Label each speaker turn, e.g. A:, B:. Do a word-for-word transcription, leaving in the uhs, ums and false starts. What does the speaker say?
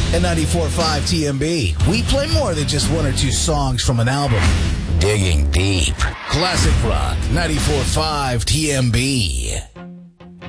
A: At ninety-four point five T M B, we play more than just one or two songs from an album. Digging deep. Classic rock, ninety-four point five T M B.